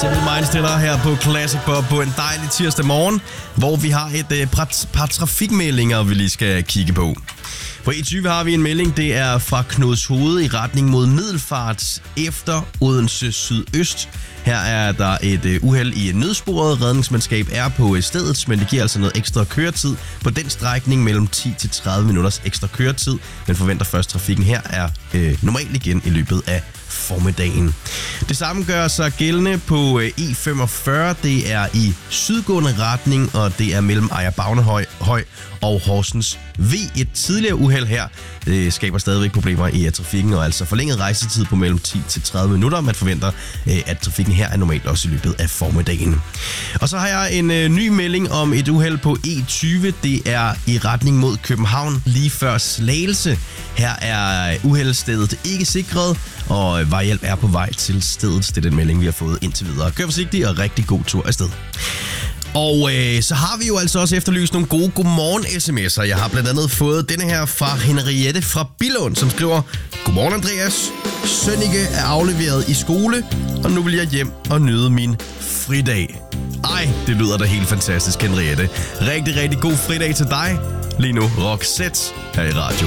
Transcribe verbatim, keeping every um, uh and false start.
Simple Mindstiller her på Classic Pop på en dejlig tirsdag morgen, hvor vi har et øh, par, par trafikmeldinger, vi lige skal kigge på. På E tyve har vi en melding, det er fra Knudshoved i retning mod Middelfart efter Odense sydøst. Her er der et øh, uheld i nødsporet. Redningsmandskab er på øh, stedet, men det giver altså noget ekstra køretid på den strækning mellem ti til tredive minutters ekstra køretid. Men forventer først, trafikken her er øh, normalt igen i løbet af formiddagen. Det samme gør sig gældende på øh, E femogfyrre. Det er i sydgående retning, og det er mellem Ejer Bagnehøj Høj og Horsens V. Et tidligere uheld her det skaber stadigvæk problemer i trafikken, og altså forlænget rejsetid på mellem ti til tredive minutter. Man forventer, at trafikken her er normalt også i løbet af formiddagen. Og så har jeg en øh, ny melding om et uheld på E tyve. Det er i retning mod København lige før Slagelse. Her er uheldsstedet ikke sikret, og vejhjælp er på vej til stedet. Det er den melding, vi har fået indtil videre. Kør forsigtigt og rigtig god tur afsted. Og øh, så har vi jo altså også efterlyst nogle gode godmorgen-sms'er. Jeg har blandt andet fået denne her fra Henriette fra Billund, som skriver: Godmorgen Andreas, Sønnike er afleveret i skole, og nu vil jeg hjem og nyde min fridag. Ej, det lyder da helt fantastisk, Henriette. Rigtig, rigtig god fridag til dig. Lige nu Roxette her i radio.